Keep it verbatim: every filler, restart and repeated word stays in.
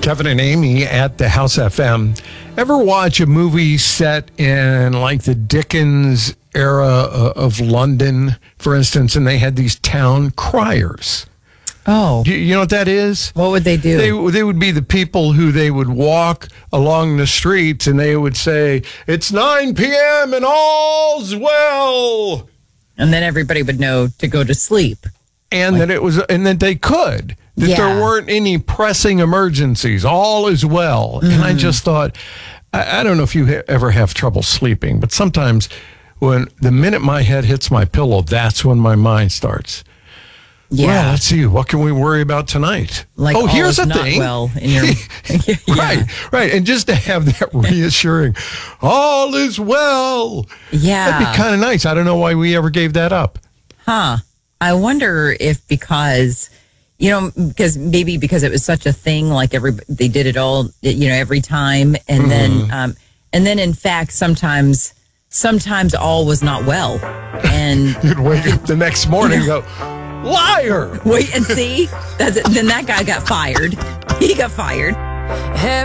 Kevin and Amy at the House F M. Ever watch a movie set in like the Dickens era of London, for instance, and they had these town criers? Oh. You, you know what that is? What would they do? They, they would be the people who they would walk along the streets and they would say, "It's nine p.m. and all's well." And then everybody would know to go to sleep. And like, that it was, and that they could, that yeah. there weren't any pressing emergencies. All is well. Mm-hmm. And I just thought, I, I don't know if you ha- ever have trouble sleeping, but sometimes when the minute my head hits my pillow, that's when my mind starts. Yeah. Well, let's see. What can we worry about tonight? Like, oh, here's a not thing. Well, in your yeah. Right, right. And just to have that reassuring, all is well. Yeah. That'd be kind of nice. I don't know why we ever gave that up. Huh. I wonder if because, you know, because maybe because it was such a thing, like every they did it all, you know, every time. And mm-hmm. then, um, and then in fact, sometimes, sometimes all was not well. And you'd wake up the next morning you know, and go, liar. Wait and see. That's it. Then that guy got fired. He got fired.